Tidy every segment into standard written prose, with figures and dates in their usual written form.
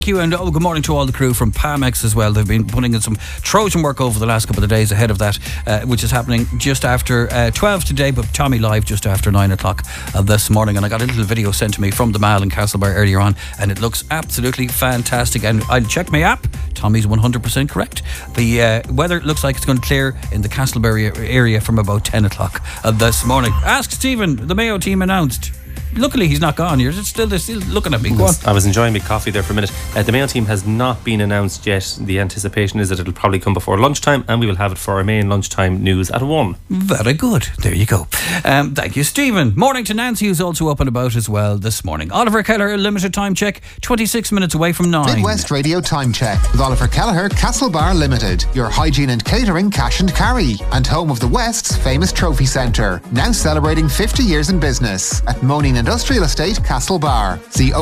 you, and good morning to all the crew from Pamex as well. They've been putting in some Trojan work over the last couple of days ahead of that, which is happening just after 12 today, but Tommy Live just after 9 o'clock this morning. And I got a little video sent to me from the Mall in Castlebar earlier on, and it looks absolutely fantastic. And I checked my app, Tommy's 100% correct. The weather looks like it's going to clear in the Castlebar area from about 10 o'clock this morning. Ask Stephen, the Mayo team announced. Luckily he's not gone. You're still looking at me. Go on. I was enjoying my coffee there for a minute. The Mayo team has not been announced yet. The anticipation is that it'll probably come before lunchtime, and we will have it for our main lunchtime news at 1. Very good. There you go. Thank you, Stephen. Morning to Nancy, who's also up and about as well this morning. Oliver Kelleher, limited time check, 26 minutes away from 9. Midwest Radio Time Check with Oliver Kelleher, Castlebar Limited. Your hygiene and catering cash and carry, and home of the West's famous trophy centre. Now celebrating 50 years in business at Moaning Industrial Estate, Castlebar. See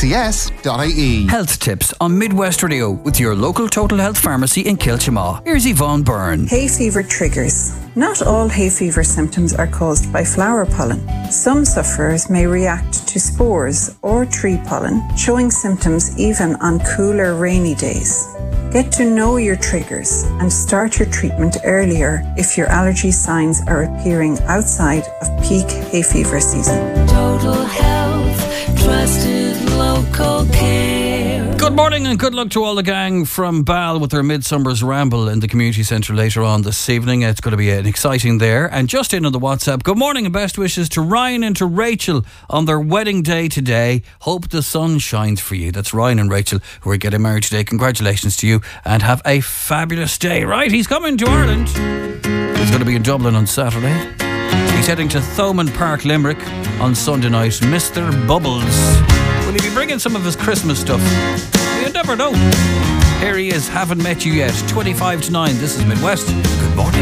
okcs.ie. Health tips on Midwest Radio with your local Total Health Pharmacy in Kilchamaw. Here's Yvonne Byrne. Hay fever triggers. Not all hay fever symptoms are caused by flower pollen. Some sufferers may react to spores or tree pollen, showing symptoms even on cooler, rainy days. Get to know your triggers and start your treatment earlier if your allergy signs are appearing outside of peak hay fever season. Total Health, trusted local care. Good morning and good luck to all the gang from Bal with their Midsummer's Ramble in the community centre later on this evening. It's going to be an exciting there. And just in on the WhatsApp, good morning and best wishes to Ryan and to Rachel on their wedding day today. Hope the sun shines for you. That's Ryan and Rachel who are getting married today. Congratulations to you and have a fabulous day. Right, he's coming to Ireland. He's going to be in Dublin on Saturday. He's heading to Thomond Park, Limerick on Sunday night. Mr. Bubbles. Will he be bringing some of his Christmas stuff? You never know. Here he is, haven't met you yet. 25 to 9. This is Midwest. Good morning.